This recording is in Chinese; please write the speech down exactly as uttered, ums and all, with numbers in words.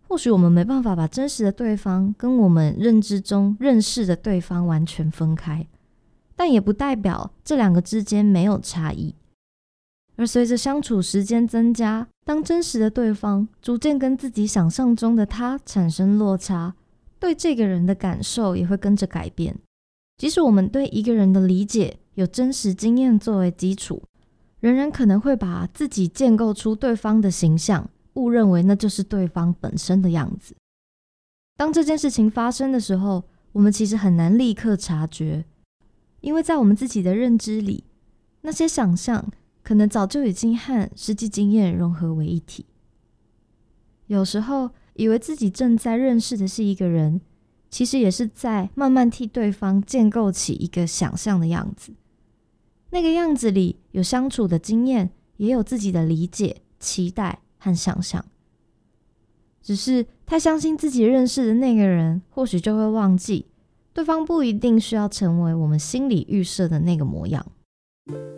或许我们没办法把真实的对方跟我们认知中认识的对方完全分开，但也不代表这两个之间没有差异。而随着相处时间增加，当真实的对方逐渐跟自己想象中的他产生落差，对这个人的感受也会跟着改变。即使我们对一个人的理解有真实经验作为基础，仍然可能会把自己建构出对方的形象，误认为那就是对方本身的样子。当这件事情发生的时候，我们其实很难立刻察觉，因为在我们自己的认知里，那些想象可能早就已经和实际经验融合为一体。有时候以为自己正在认识的是一个人，其实也是在慢慢替对方建构起一个想象的样子。那个样子里有相处的经验，也有自己的理解、期待和想象。只是太相信自己认识的那个人，或许就会忘记，对方不一定需要成为我们心里预设的那个模样。